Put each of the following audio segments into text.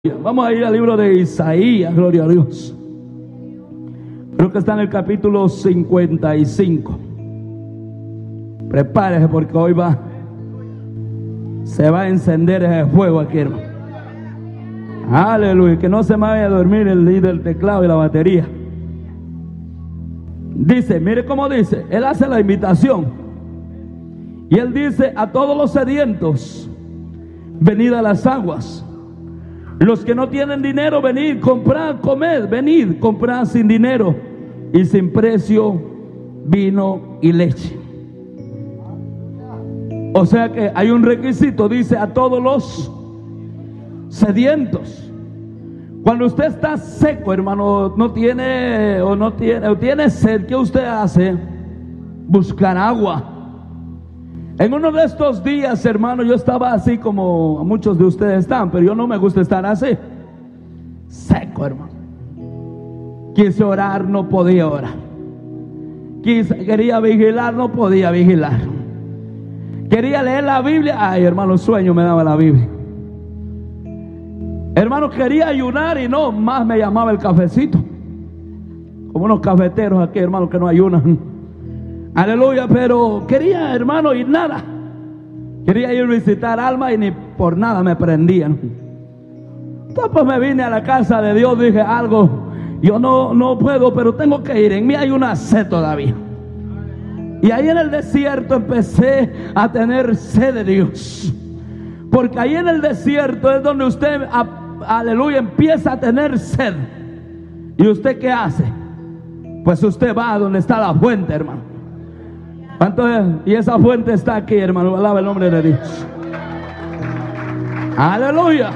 Vamos a ir al libro de Isaías, gloria a Dios. Creo que está en el capítulo 55. Prepárese porque hoy se va a encender ese fuego aquí, hermano. Aleluya, que no se me vaya a dormir el líder del teclado y la batería. Dice, mire cómo dice, él hace la invitación. Y él dice a todos los sedientos, venid a las aguas. Los que no tienen dinero, venid, comprad, comed, venid, comprad sin dinero y sin precio vino y leche. O sea que hay un requisito, dice a todos los sedientos. Cuando usted está seco, hermano, no tiene sed, ¿qué usted hace? Buscar agua. En uno de estos días, hermano, yo estaba así como muchos de ustedes están, pero yo no me gusta estar así, seco, hermano. Quise orar, no podía orar. Quería vigilar, no podía vigilar. Quería leer la Biblia, ay, hermano, sueño me daba la Biblia. Hermano, quería ayunar y no, más me llamaba el cafecito. Como unos cafeteros aquí, hermano, que no ayunan. Aleluya, pero quería, hermano, y nada. Quería ir a visitar alma y ni por nada me prendían. Entonces pues me vine a la casa de Dios, dije algo, yo no puedo, pero tengo que ir. En mí hay una sed todavía. Y ahí en el desierto empecé a tener sed de Dios. Porque ahí en el desierto es donde usted, aleluya, empieza a tener sed. ¿Y usted qué hace? Pues usted va a donde está la fuente, hermano. ¿Cuánto es? Y esa fuente está aquí, hermano. Alaba el nombre de Dios. Aleluya.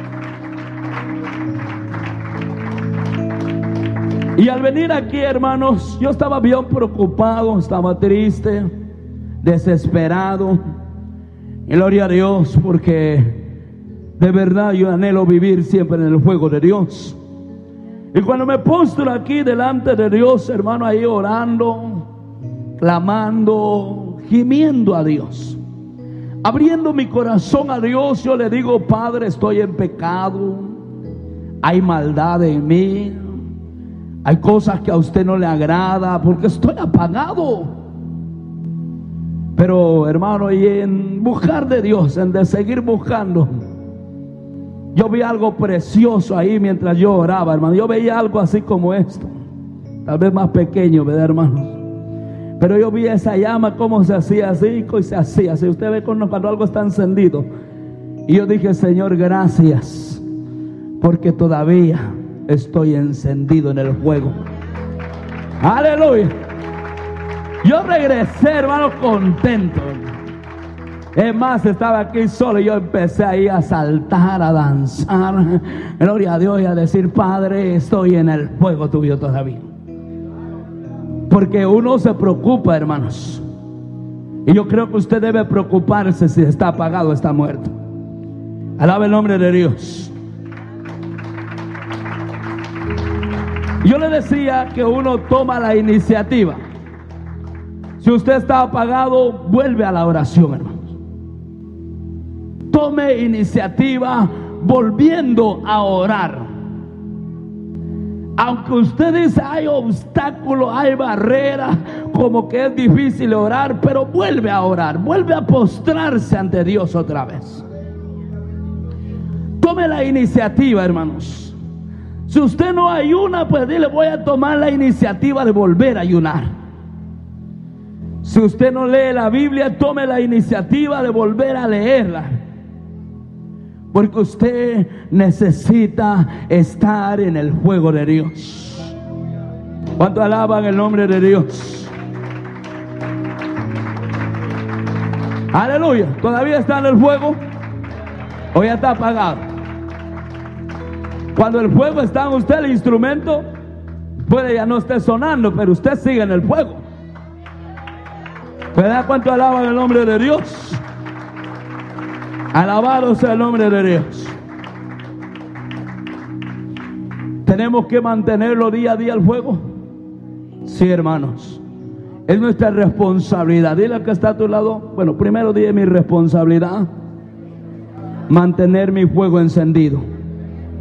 Y al venir aquí, hermanos, yo estaba bien preocupado, estaba triste, desesperado. Y gloria a Dios, porque de verdad yo anhelo vivir siempre en el fuego de Dios. Y cuando me postro aquí delante de Dios, hermano, ahí orando, clamando, gimiendo a Dios, abriendo mi corazón a Dios, yo le digo: Padre, estoy en pecado, hay maldad en mí, hay cosas que a usted no le agrada, porque estoy apagado. Pero hermano, y en buscar de Dios, de seguir buscando, yo vi algo precioso ahí mientras yo oraba, hermano. Yo veía algo así como esto, tal vez más pequeño, ¿verdad, hermanos? Pero yo vi esa llama como se hacía así y se hacía así. Usted ve cuando algo está encendido. Y yo dije: Señor, gracias, porque todavía estoy encendido en el fuego. Aleluya. Yo regresé, hermano, contento. Es más, estaba aquí solo y yo empecé ahí a saltar, a danzar. Gloria a Dios, y a decir: Padre, estoy en el fuego tuyo todavía. Porque uno se preocupa, hermanos. Y yo creo que usted debe preocuparse si está apagado o está muerto. Alaba el nombre de Dios. Yo le decía que uno toma la iniciativa. Si usted está apagado, vuelve a la oración, hermanos. Tome iniciativa volviendo a orar. Aunque usted dice hay obstáculos, hay barreras, como que es difícil orar, pero vuelve a orar, vuelve a postrarse ante Dios otra vez. Tome la iniciativa, hermanos. Si usted no ayuna, pues dile: voy a tomar la iniciativa de volver a ayunar. Si usted no lee la Biblia, tome la iniciativa de volver a leerla. Porque usted necesita estar en el fuego de Dios. ¿Cuánto alaban el nombre de Dios? Aleluya. ¿Todavía está en el fuego o ya está apagado? Cuando el fuego está en usted, el instrumento puede ya no esté sonando, pero usted sigue en el fuego. ¿Verdad? ¿Cuánto alaban el nombre de Dios? Alabado sea el nombre de Dios. ¿Tenemos que mantenerlo día a día el fuego? Sí, hermanos. Es nuestra responsabilidad. Dile al que está a tu lado: bueno, primero dile: mi responsabilidad, mantener mi fuego encendido.